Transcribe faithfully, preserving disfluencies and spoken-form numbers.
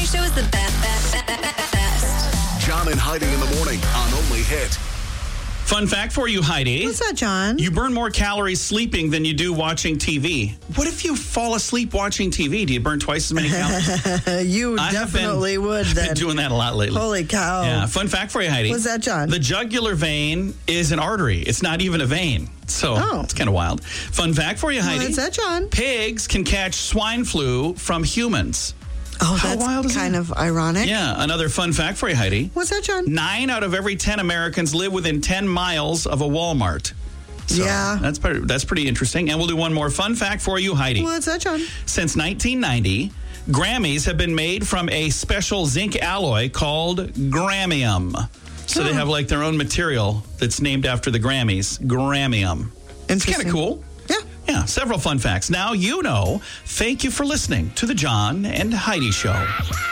Morning Show is the best, best, best, best. John and Heidi in the morning on Only Hit. Fun fact for you, Heidi. What's that, John? You burn more calories sleeping than you do watching T V. What if you fall asleep watching T V? Do you burn twice as many calories? you I have definitely been, would I've then. been doing that a lot lately. Holy cow. Yeah, fun fact for you, Heidi. What's that, John? The jugular vein is an artery. It's not even a vein. So Oh. it's kind of wild. Fun fact for you, Heidi. What's that, John? Pigs can catch swine flu from humans. Oh, How that's wild is kind that? of ironic. Yeah, another fun fact for you, Heidi. What's that, John? Nine out of every ten Americans live within ten miles of a Walmart. So Yeah. That's pretty, that's pretty interesting. And we'll do one more fun fact for you, Heidi. What's that, John? Since nineteen ninety, Grammys have been made from a special zinc alloy called Grammium. So they Oh. have like their own material that's named after the Grammys, Grammium. It's kind Interesting. of cool. Yeah. Yeah, several fun facts. Now you know. Thank you for listening to the John and Heidi Show.